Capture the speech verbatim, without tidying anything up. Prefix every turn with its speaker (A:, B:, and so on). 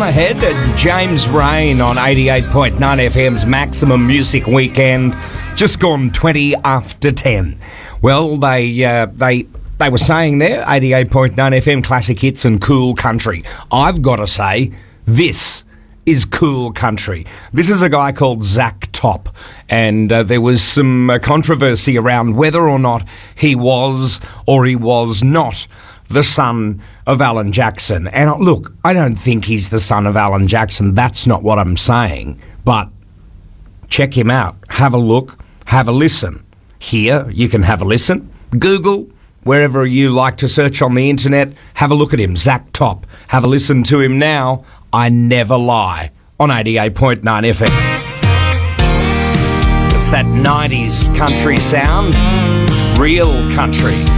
A: ahead. James Rain on eighty-eight point nine F M's Maximum Music Weekend. Just gone twenty after ten. Well, they uh, they they were saying there, eighty-eight point nine F M classic hits and cool country. I've got to say, this is cool country. This is a guy called Zach Top, and uh, there was some uh, controversy around whether or not he was or he was not the son of Alan Jackson. And uh, look, I don't think he's the son of Alan Jackson. That's not what I'm saying. But check him out. Have a look. Have a listen. Here, you can have a listen. Google, wherever you like to search on the internet, have a look at him, Zach Top. Have a listen to him now. I Never Lie on eighty-eight point nine F M. It's that nineties country sound. Real country.